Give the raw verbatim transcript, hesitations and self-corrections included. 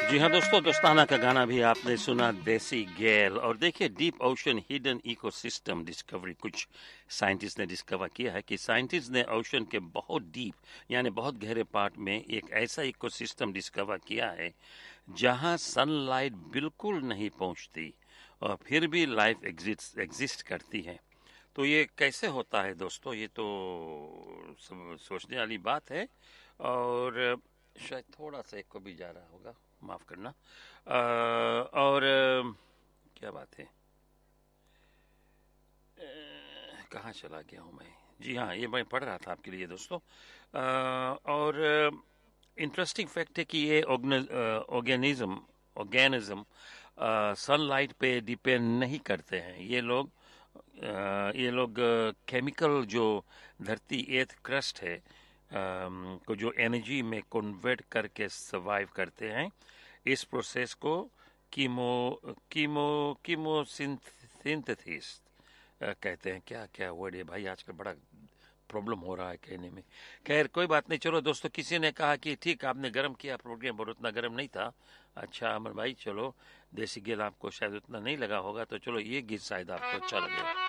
जी हाँ दोस्तों, दोस्ताना का गाना भी आपने सुना, देसी गैल। और देखिए, deep ocean hidden ecosystem discovery, कुछ साइंटिस्ट ने डिस्कवर किया है कि साइंटिस्ट ने ओशन के बहुत डीप यानी बहुत गहरे पार्ट में एक ऐसा इकोसिस्टम डिस्कवर किया है जहां सनलाइट बिल्कुल नहीं पहुंचती और फिर भी लाइफ एग्जिस्ट एग्जिस्ट करती है। तो ये कैसे होता है दोस्तों, ये तो सम- सोचने वाली बात है। और शायद थोड़ा सा एक को भी जा रहा होगा, माफ करना। अ, और अ, क्या बात है, अ, कहाँ चला गया हूँ मैं। जी हाँ, ये मैं पढ़ रहा था आपके लिए दोस्तों। अ, और इंटरेस्टिंग फैक्ट है कि ये ऑर्गेनिज्म ऑर्गेनिज्म सनलाइट पे डिपेंड नहीं करते हैं। ये लोग अ, ये लोग केमिकल जो धरती एर्थ क्रस्ट है अम, को जो एनर्जी में कन्वर्ट करके सर्वाइव करते हैं। इस प्रोसेस को कीमो कीमो कीमोसिंथेसिस कहते हैं। क्या क्या वर्ड है भाई, आजकल बड़ा प्रॉब्लम हो रहा है कहने में। खैर कोई बात नहीं। चलो दोस्तों, किसी ने कहा कि ठीक आपने गर्म किया प्रोग्राम, पर उतना गर्म नहीं था। अच्छा अमर भाई, चलो देसी गेल आपको शायद उतना नहीं लगा होगा, तो चलो ये गीत शायद आपको अच्छा लगे।